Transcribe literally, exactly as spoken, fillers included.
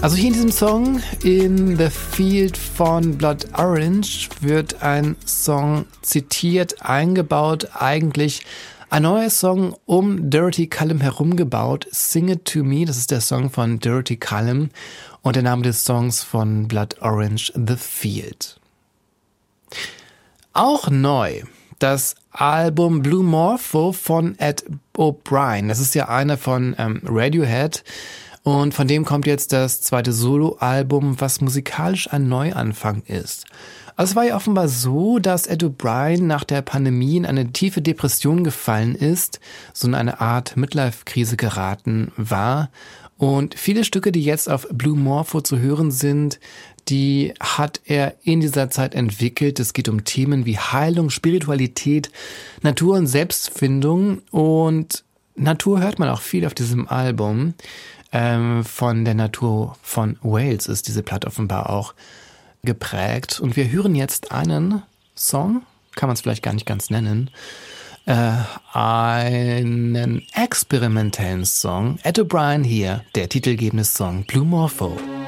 Also hier in diesem Song, In the Field von Blood Orange, wird ein Song zitiert, eingebaut, eigentlich ein neuer Song um Dirty Callum herumgebaut, Sing It To Me, das ist der Song von Dirty Callum und der Name des Songs von Blood Orange, The Field. Auch neu, das Album Blue Morpho von Ed O'Brien, das ist ja einer von ähm, Radiohead. Und von dem kommt jetzt das zweite Soloalbum, was musikalisch ein Neuanfang ist. Also es war ja offenbar so, dass Ed O'Brien nach der Pandemie in eine tiefe Depression gefallen ist, so in eine Art Midlife-Krise geraten war. Und viele Stücke, die jetzt auf Blue Morpho zu hören sind, die hat er in dieser Zeit entwickelt. Es geht um Themen wie Heilung, Spiritualität, Natur und Selbstfindung. Und Natur hört man auch viel auf diesem Album. Ähm, von der Natur von Wales ist diese Platte offenbar auch geprägt. Und wir hören jetzt einen Song, kann man es vielleicht gar nicht ganz nennen, äh, einen experimentellen Song. Ed O'Brien hier, der titelgebende Song Blue Morpho.